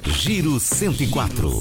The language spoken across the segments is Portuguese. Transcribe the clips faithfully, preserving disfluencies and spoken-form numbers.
Giro cento e quatro.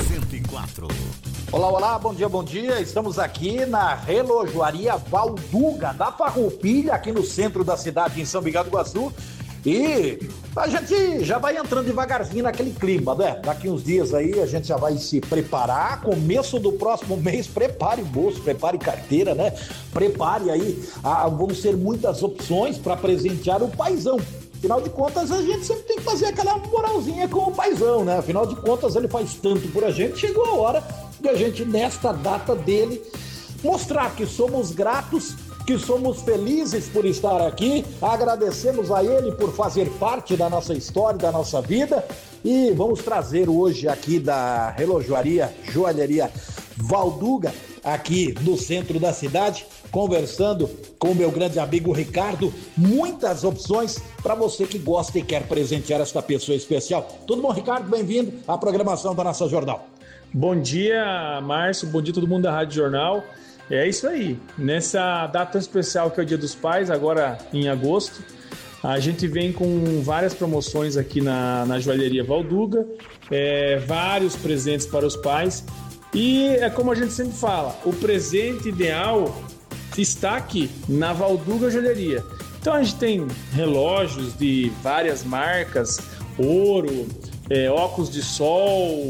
Olá, olá, bom dia, bom dia. Estamos aqui na relojoaria Valduga, da Farroupilha, aqui no centro da cidade, em São Miguel do Iguaçu. E a gente já vai entrando devagarzinho naquele clima, né? Daqui uns dias aí a gente já vai se preparar. Começo do próximo mês, prepare o bolso, prepare carteira, né? Prepare aí, ah, vão ser muitas opções para presentear o paizão. Afinal de contas, a gente sempre tem que fazer aquela moralzinha com o paizão, né? Afinal de contas, ele faz tanto por a gente. Chegou a hora de a gente, nesta data dele, mostrar que somos gratos, que somos felizes por estar aqui. Agradecemos a ele por fazer parte da nossa história, da nossa vida. E vamos trazer hoje aqui da relojoaria, joalheria Valduga, aqui no centro da cidade, conversando com o meu grande amigo Ricardo, muitas opções para você que gosta e quer presentear esta pessoa especial. Tudo bom, Ricardo? Bem-vindo à programação da nossa Jornal. Bom dia, Márcio, bom dia todo mundo da Rádio Jornal. É isso aí, nessa data tão especial que é o Dia dos Pais, agora em agosto, a gente vem com várias promoções aqui na, na joalheria Valduga, é, vários presentes para os pais. E é como a gente sempre fala, o presente ideal está aqui na Valduga Joalheria. Então a gente tem relógios de várias marcas, ouro, é, óculos de sol,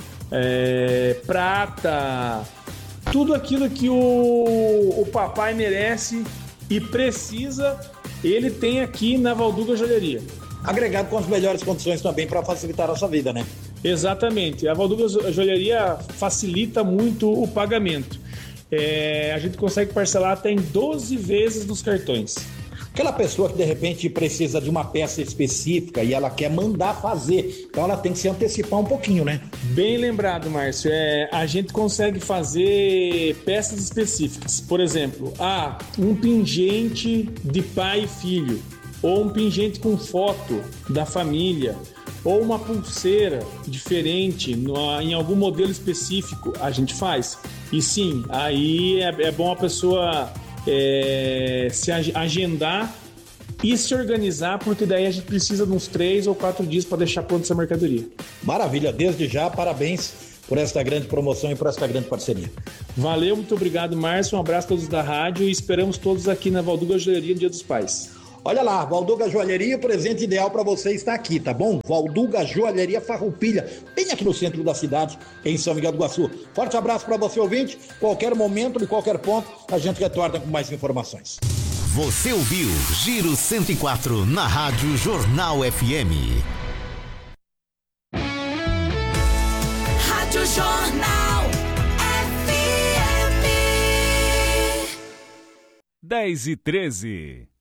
é, prata, tudo aquilo que o, o papai merece e precisa, ele tem aqui na Valduga Joalheria. Agregado com as melhores condições também para facilitar a nossa vida, né? Exatamente, a Valduga Joalheria facilita muito o pagamento. É, a gente consegue parcelar até em doze vezes nos cartões. Aquela pessoa que de repente precisa de uma peça específica e ela quer mandar fazer, então ela tem que se antecipar um pouquinho, né? Bem lembrado, Márcio, é, a gente consegue fazer peças específicas. Por exemplo, ah, um pingente de pai e filho, ou um pingente com foto da família, ou uma pulseira diferente no, em algum modelo específico, a gente faz. E sim, aí é, é bom a pessoa é, se agendar e se organizar, porque daí a gente precisa de uns três ou quatro dias para deixar pronta essa mercadoria. Maravilha, desde já, parabéns por esta grande promoção e por esta grande parceria. Valeu, muito obrigado, Márcio, um abraço a todos da rádio e esperamos todos aqui na Valduga Joalheria no Dia dos Pais. Olha lá, Valduga Joalheria, o presente ideal para você está aqui, tá bom? Valduga Joalheria Farroupilha, bem aqui no centro da cidade, em São Miguel do Iguaçu. Forte abraço para você, ouvinte. Qualquer momento, de qualquer ponto, a gente retorna com mais informações. Você ouviu Giro cento e quatro na Rádio Jornal F M. Rádio Jornal F M. dez e treze.